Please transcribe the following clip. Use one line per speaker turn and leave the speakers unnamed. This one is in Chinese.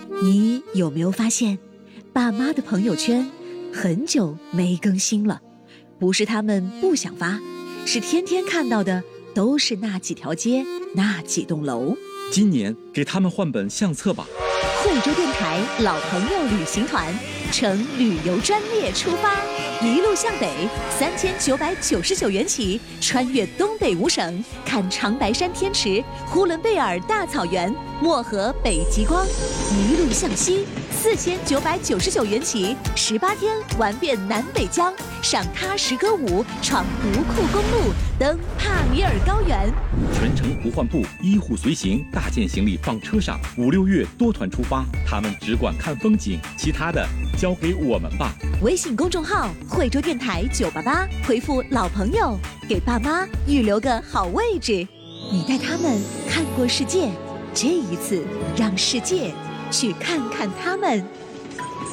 你有没有发现，爸妈的朋友圈很久没更新了？不是他们不想发，是天天看到的都是那几条街、那几栋楼。
今年给他们换本相册吧。
惠州电台老朋友旅行团乘旅游专列出发，一路向北，3999元起，穿越东北5省，看长白山天池、呼伦贝尔大草原、漠河北极光；一路向西，4999元起，18天玩遍南北疆，上喀什歌舞，闯独库公路，登帕米尔高原。
全程不换布，医护随行，大件行李放车上，5、6月多团出发，他们只管看风景，其他的交给我们吧。
微信公众号惠州电台988，回复老朋友，给爸妈预留个好位置。你带他们看过世界，这一次让世界去看看他们。